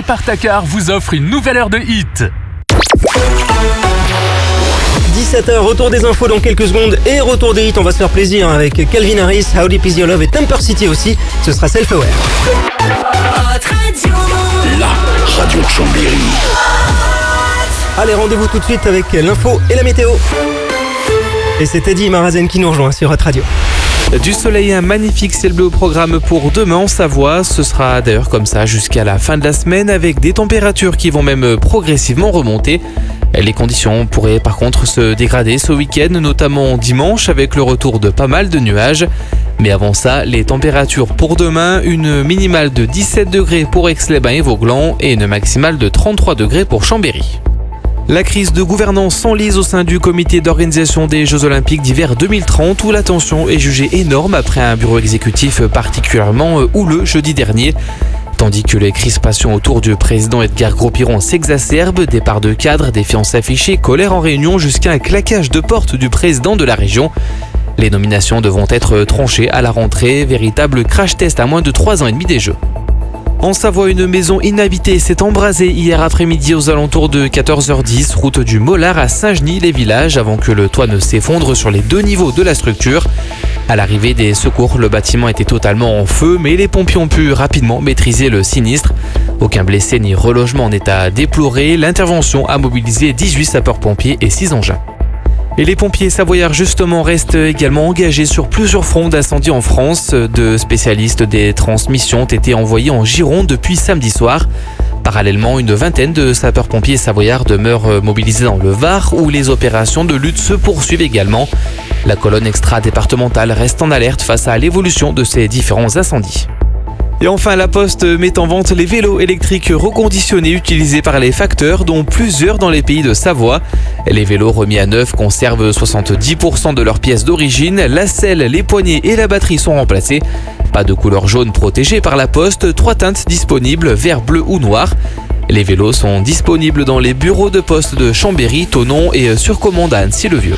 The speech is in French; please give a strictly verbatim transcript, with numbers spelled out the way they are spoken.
Répartacar vous offre une nouvelle heure de hit. dix-sept heures, retour des infos dans quelques secondes et retour des hits, on va se faire plaisir avec Calvin Harris, How Deep Is Your Love et Temper City aussi, ce sera Self-Aware. La radio de Chambéry. Allez, rendez-vous tout de suite avec l'info et la météo. Et c'est Teddy Marazen qui nous rejoint sur Hot Radio. Du soleil et un magnifique ciel bleu au programme pour demain en Savoie. Ce sera d'ailleurs comme ça jusqu'à la fin de la semaine avec des températures qui vont même progressivement remonter. Les conditions pourraient par contre se dégrader ce week-end, notamment dimanche avec le retour de pas mal de nuages. Mais avant ça, les températures pour demain, une minimale de dix-sept degrés pour Aix-les-Bains et Vauglans et une maximale de trente-trois degrés pour Chambéry. La crise de gouvernance s'enlise au sein du comité d'organisation des Jeux Olympiques d'hiver deux mille trente où la tension est jugée énorme après un bureau exécutif particulièrement houleux jeudi dernier. Tandis que les crispations autour du président Edgar Gros-Piron s'exacerbent, départ de cadres, défiance affichée, colère en réunion jusqu'à un claquage de porte du président de la région. Les nominations devront être tranchées à la rentrée, véritable crash test à moins de trois ans et demi des Jeux. En Savoie, une maison inhabitée s'est embrasée hier après-midi aux alentours de quatorze heures dix, route du Mollard à Saint-Genis-les-Villages, avant que le toit ne s'effondre sur les deux niveaux de la structure. À l'arrivée des secours, le bâtiment était totalement en feu, mais les pompiers ont pu rapidement maîtriser le sinistre. Aucun blessé ni relogement n'est à déplorer. L'intervention a mobilisé dix-huit sapeurs-pompiers et six engins. Et les pompiers savoyards justement restent également engagés sur plusieurs fronts d'incendie en France. De spécialistes des transmissions ont été envoyés en Gironde depuis samedi soir. Parallèlement, une vingtaine de sapeurs-pompiers savoyards demeurent mobilisés dans le Var où les opérations de lutte se poursuivent également. La colonne extra-départementale reste en alerte face à l'évolution de ces différents incendies. Et enfin, la Poste met en vente les vélos électriques reconditionnés utilisés par les facteurs, dont plusieurs dans les pays de Savoie. Les vélos remis à neuf conservent soixante-dix pour cent de leurs pièces d'origine. La selle, les poignées et la batterie sont remplacés. Pas de couleur jaune protégée par la Poste, trois teintes disponibles, vert, bleu ou noir. Les vélos sont disponibles dans les bureaux de poste de Chambéry, Thonon et sur commande à Annecy-le-Vieux.